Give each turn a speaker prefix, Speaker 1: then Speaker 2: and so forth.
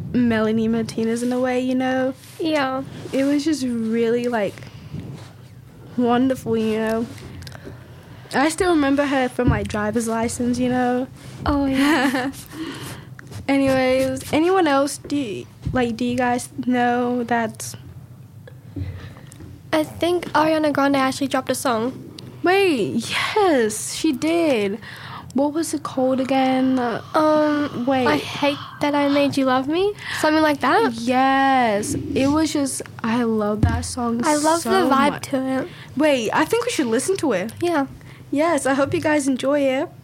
Speaker 1: Melanie Martinez in a way, you know?
Speaker 2: Yeah.
Speaker 1: It was just really, like, wonderful, you know? I still remember her from, like, driver's license, you know?
Speaker 2: Oh, yeah.
Speaker 1: Anyways, anyone else, do you guys know that...
Speaker 2: I think Ariana Grande actually dropped a song.
Speaker 1: Wait, yes, she did. What was it called again? Wait.
Speaker 2: I Hate That I Made You Love Me? Something like that?
Speaker 1: Yes. It was just, I love that song
Speaker 2: I love
Speaker 1: so
Speaker 2: the vibe
Speaker 1: much.
Speaker 2: to it.
Speaker 1: Wait, I think we should listen to it.
Speaker 2: Yeah.
Speaker 1: Yes, I hope you guys enjoy it.